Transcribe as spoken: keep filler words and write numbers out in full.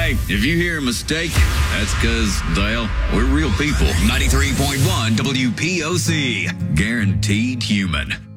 Hey, if you hear a mistake, that's because, Dale, we're real people. ninety-three point one W P O C. Guaranteed human.